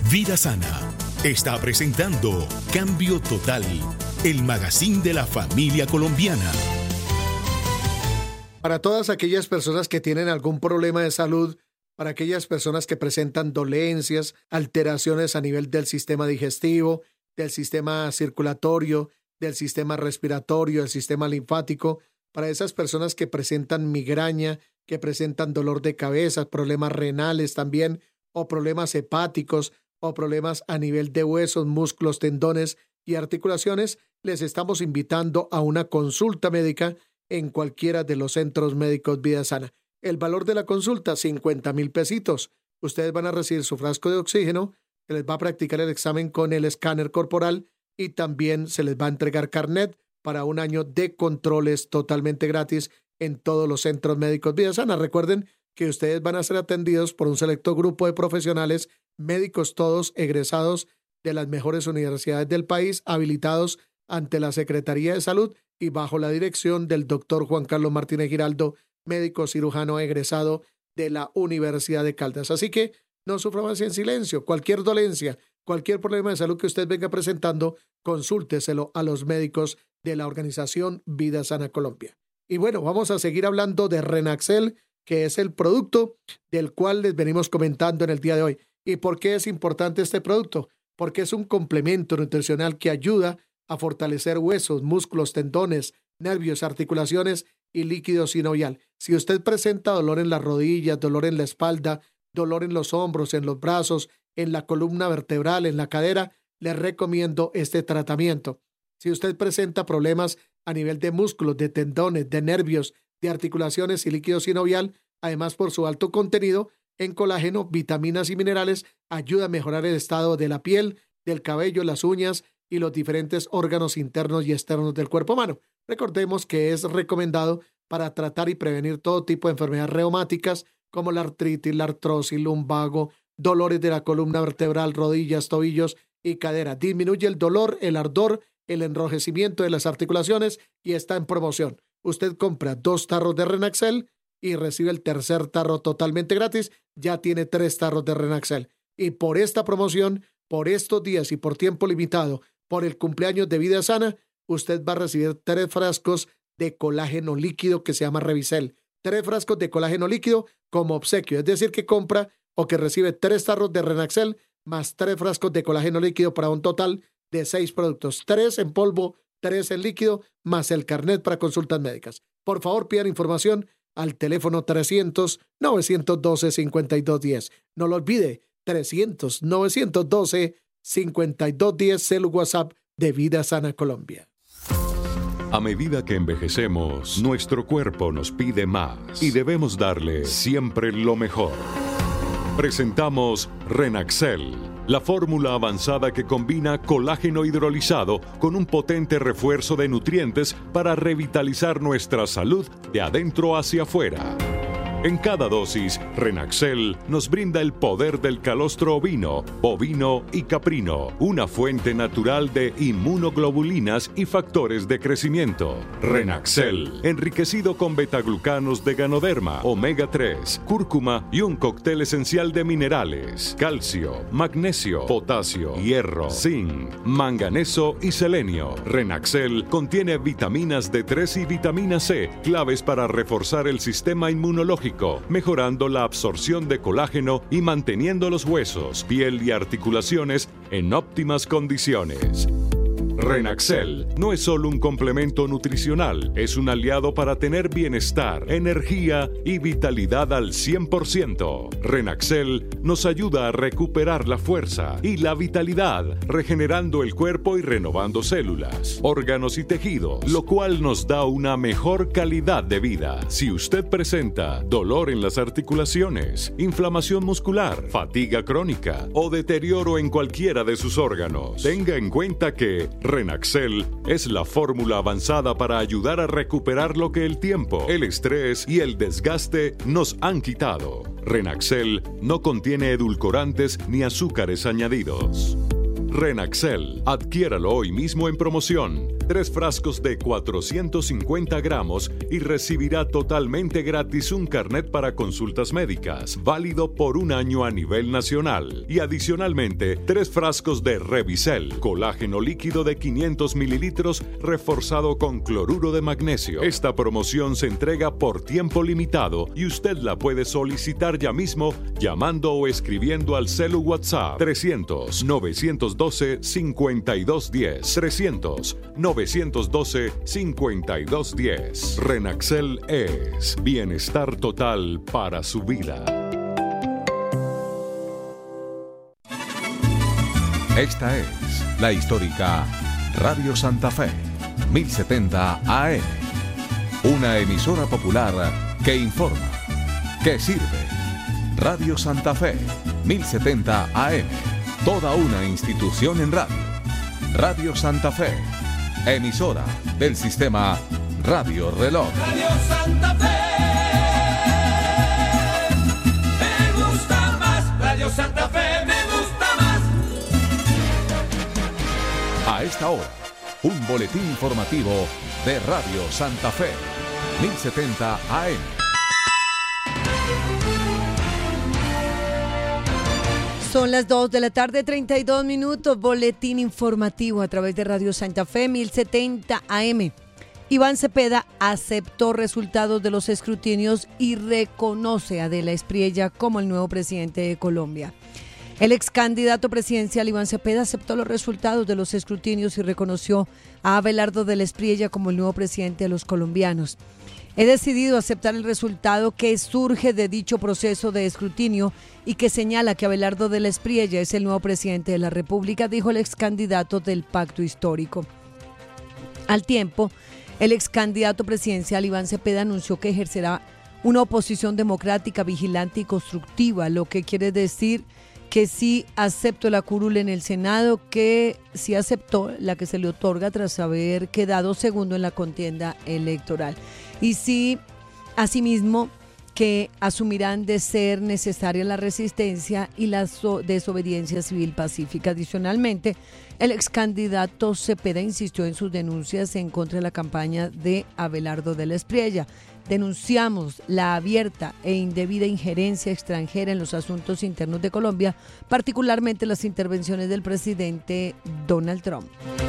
Vida Sana está presentando Cambio Total, el magazine de la familia colombiana. Para todas aquellas personas que tienen algún problema de salud, para aquellas personas que presentan dolencias, alteraciones a nivel del sistema digestivo, del sistema circulatorio, del sistema respiratorio, del sistema linfático, para esas personas que presentan migraña, que presentan dolor de cabeza, problemas renales también, o problemas hepáticos, o problemas a nivel de huesos, músculos, tendones y articulaciones, les estamos invitando a una consulta médica en cualquiera de los centros médicos Vida Sana. El valor de la consulta, 50,000 pesitos. Ustedes van a recibir su frasco de oxígeno, se les va a practicar el examen con el escáner corporal y también se les va a entregar carnet para un año de controles totalmente gratis en todos los centros médicos Vida Sana. Recuerden que ustedes van a ser atendidos por un selecto grupo de profesionales, médicos todos egresados de las mejores universidades del país, habilitados ante la Secretaría de Salud y bajo la dirección del doctor Juan Carlos Martínez Giraldo, médico cirujano egresado de la Universidad de Caldas. Así que no sufra más en silencio. Cualquier dolencia, cualquier problema de salud que usted venga presentando, consúlteselo a los médicos de la organización Vida Sana Colombia. Y bueno, vamos a seguir hablando de Renaxel, que es el producto del cual les venimos comentando en el día de hoy. ¿Y por qué es importante este producto? Porque es un complemento nutricional que ayuda a fortalecer huesos, músculos, tendones, nervios, articulaciones y líquido sinovial. Si usted presenta dolor en las rodillas, dolor en la espalda, dolor en los hombros, en los brazos, en la columna vertebral, en la cadera, le recomiendo este tratamiento. Si usted presenta problemas a nivel de músculos, de tendones, de nervios, de articulaciones y líquido sinovial, además por su alto contenido en colágeno, vitaminas y minerales, ayuda a mejorar el estado de la piel, del cabello, las uñas y los diferentes órganos internos y externos del cuerpo humano. Recordemos que es recomendado para tratar y prevenir todo tipo de enfermedades reumáticas como la artritis, la artrosis, lumbago, dolores de la columna vertebral, rodillas, tobillos y cadera. Disminuye el dolor, el ardor, el enrojecimiento de las articulaciones y está en promoción. Usted compra 2 tarros de Renaxel y recibe el tercer tarro totalmente gratis. Ya tiene 3 tarros de Renaxel. Y por esta promoción, por estos días y por tiempo limitado, por el cumpleaños de Vida Sana, usted va a recibir 3 frascos de colágeno líquido que se llama Revicel. 3 frascos de colágeno líquido como obsequio. Es decir, que compra o que recibe 3 tarros de Renaxel más 3 frascos de colágeno líquido para un total de 6 productos. 3 en polvo, 3 en líquido, más el carnet para consultas médicas. Por favor, pidan información al teléfono 300-912-5210. No lo olvide, 300-912-5210, el WhatsApp de Vida Sana Colombia. A medida que envejecemos, nuestro cuerpo nos pide más y debemos darle siempre lo mejor. Presentamos Renaxel, la fórmula avanzada que combina colágeno hidrolizado con un potente refuerzo de nutrientes para revitalizar nuestra salud de adentro hacia afuera. En cada dosis, Renaxel nos brinda el poder del calostro ovino, bovino y caprino, una fuente natural de inmunoglobulinas y factores de crecimiento. Renaxel, enriquecido con betaglucanos de Ganoderma, omega 3, cúrcuma y un cóctel esencial de minerales, calcio, magnesio, potasio, hierro, zinc, manganeso y selenio. Renaxel contiene vitaminas D3 y vitamina C, claves para reforzar el sistema inmunológico, mejorando la absorción de colágeno y manteniendo los huesos, piel y articulaciones en óptimas condiciones. Renaxel no es solo un complemento nutricional, es un aliado para tener bienestar, energía y vitalidad al 100%. Renaxel nos ayuda a recuperar la fuerza y la vitalidad, regenerando el cuerpo y renovando células, órganos y tejidos, lo cual nos da una mejor calidad de vida. Si usted presenta dolor en las articulaciones, inflamación muscular, fatiga crónica o deterioro en cualquiera de sus órganos, tenga en cuenta que Renaxel es la fórmula avanzada para ayudar a recuperar lo que el tiempo, el estrés y el desgaste nos han quitado. Renaxel no contiene edulcorantes ni azúcares añadidos. Renaxel, adquiéralo hoy mismo en promoción. 3 frascos de 450 gramos y recibirá totalmente gratis un carnet para consultas médicas, válido por 1 año a nivel nacional. Y adicionalmente, 3 frascos de Revicel, colágeno líquido de 500 mililitros reforzado con cloruro de magnesio. Esta promoción se entrega por tiempo limitado y usted la puede solicitar ya mismo llamando o escribiendo al celu WhatsApp 300-912-5210. 300-912-5210. Renaxel es bienestar total para su vida. Esta es la histórica Radio Santa Fe, 1070 AM. Una emisora popular que informa, que sirve. Radio Santa Fe, 1070 AM. Toda una institución en radio. Radio Santa Fe, emisora del sistema Radio Reloj. Radio Santa Fe, me gusta más. Radio Santa Fe, me gusta más. A esta hora, un boletín informativo de Radio Santa Fe, 1070 AM. Son las 2 de la tarde, 32 minutos, boletín informativo a través de Radio Santa Fe, 1070 AM. Iván Cepeda aceptó resultados de los escrutinios y reconoce a Adela Espriella como el nuevo presidente de Colombia. El ex candidato presidencial Iván Cepeda aceptó los resultados de los escrutinios y reconoció a Abelardo de la Espriella como el nuevo presidente de los colombianos. He decidido aceptar el resultado que surge de dicho proceso de escrutinio y que señala que Abelardo de la Espriella es el nuevo presidente de la República, dijo el ex candidato del Pacto Histórico. Al tiempo, el ex candidato presidencial Iván Cepeda anunció que ejercerá una oposición democrática, vigilante y constructiva, lo que quiere decir que sí aceptó la curul en el Senado, que sí aceptó la que se le otorga tras haber quedado segundo en la contienda electoral. Y sí, asimismo, que asumirán de ser necesaria la resistencia y la desobediencia civil pacífica. Adicionalmente, el ex candidato Cepeda insistió en sus denuncias en contra de la campaña de Abelardo de la Espriella. Denunciamos la abierta e indebida injerencia extranjera en los asuntos internos de Colombia, particularmente las intervenciones del presidente Donald Trump.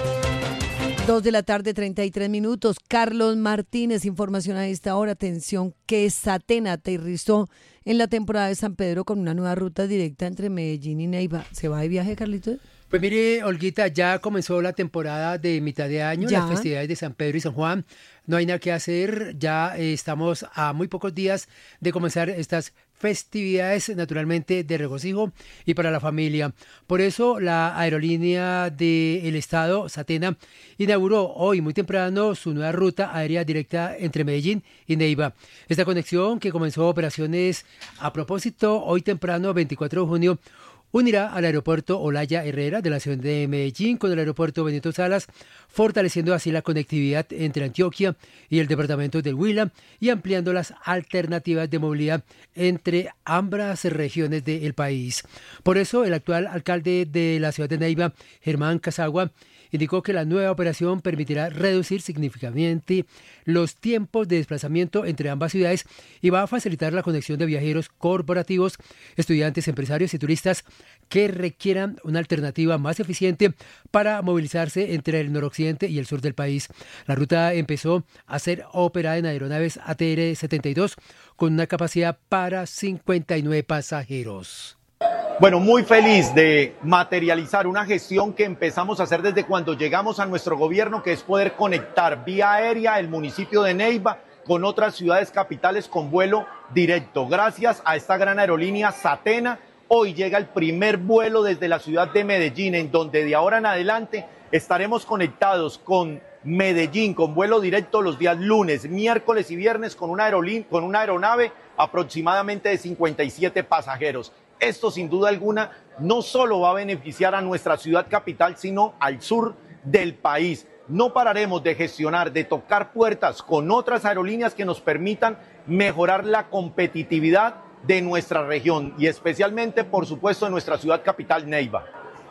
2 de la tarde, 33 minutos. Carlos Martínez, información a esta hora. Atención, que Satena aterrizó en la temporada de San Pedro con una nueva ruta directa entre Medellín y Neiva. ¿Se va de viaje, Carlitos? Pues mire, Olguita, ya comenzó la temporada de mitad de año, las festividades de San Pedro y San Juan. No hay nada que hacer, ya estamos a muy pocos días de comenzar estas festividades, naturalmente de regocijo y para la familia. Por eso la aerolínea del estado, Satena, inauguró hoy muy temprano su nueva ruta aérea directa entre Medellín y Neiva. Esta conexión, que comenzó operaciones a propósito hoy temprano, 24 de junio, unirá al aeropuerto Olaya Herrera de la ciudad de Medellín con el aeropuerto Benito Salas, fortaleciendo así la conectividad entre Antioquia y el departamento del Huila y ampliando las alternativas de movilidad entre ambas regiones del país. Por eso, el actual alcalde de la ciudad de Neiva, Germán Casagua, indicó que la nueva operación permitirá reducir significativamente los tiempos de desplazamiento entre ambas ciudades y va a facilitar la conexión de viajeros corporativos, estudiantes, empresarios y turistas que requieran una alternativa más eficiente para movilizarse entre el noroccidente y el sur del país. La ruta empezó a ser operada en aeronaves ATR-72 con una capacidad para 59 pasajeros. Bueno, muy feliz de materializar una gestión que empezamos a hacer desde cuando llegamos a nuestro gobierno, que es poder conectar vía aérea el municipio de Neiva con otras ciudades capitales con vuelo directo. Gracias a esta gran aerolínea Satena, hoy llega el primer vuelo desde la ciudad de Medellín, en donde de ahora en adelante estaremos conectados con Medellín con vuelo directo los días lunes, miércoles y viernes con una aeronave aproximadamente de 57 pasajeros. Esto sin duda alguna no solo va a beneficiar a nuestra ciudad capital, sino al sur del país. No pararemos de gestionar, de tocar puertas con otras aerolíneas que nos permitan mejorar la competitividad de nuestra región y especialmente, por supuesto, de nuestra ciudad capital, Neiva.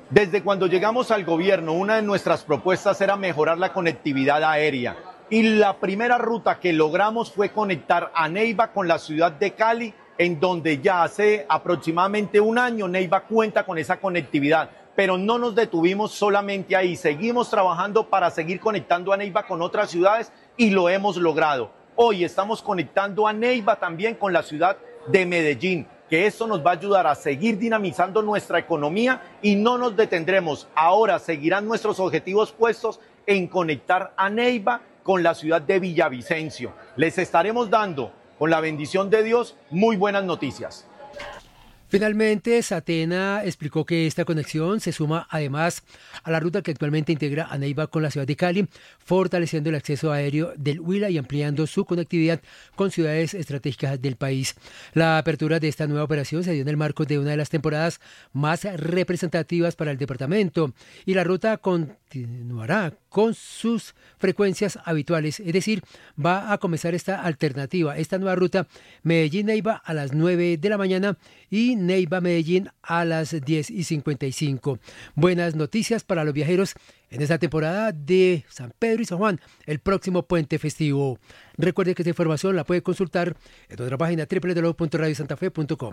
Desde cuando llegamos al gobierno, una de nuestras propuestas era mejorar la conectividad aérea. Y la primera ruta que logramos fue conectar a Neiva con la ciudad de Cali, en donde ya hace aproximadamente un año Neiva cuenta con esa conectividad. Pero no nos detuvimos solamente ahí, seguimos trabajando para seguir conectando a Neiva con otras ciudades y lo hemos logrado. Hoy estamos conectando a Neiva también con la ciudad de Medellín, que esto nos va a ayudar a seguir dinamizando nuestra economía y no nos detendremos. Ahora seguirán nuestros objetivos puestos en conectar a Neiva con la ciudad de Villavicencio. Les estaremos dando, con la bendición de Dios, muy buenas noticias. Finalmente, Satena explicó que esta conexión se suma además a la ruta que actualmente integra a Neiva con la ciudad de Cali, fortaleciendo el acceso aéreo del Huila y ampliando su conectividad con ciudades estratégicas del país. La apertura de esta nueva operación se dio en el marco de una de las temporadas más representativas para el departamento y la ruta continuará con sus frecuencias habituales, es decir, va a comenzar esta alternativa, esta nueva ruta Medellín-Neiva a las 9 de la mañana y Neiva-Medellín a las 10:55. Buenas noticias para los viajeros en esta temporada de San Pedro y San Juan, el próximo puente festivo. Recuerde que esta información la puede consultar en nuestra página www.radiosantafe.com.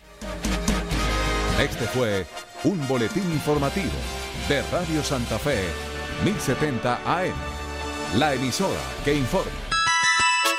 Este fue un boletín informativo de Radio Santa Fe, 1070 AM, la emisora que informa.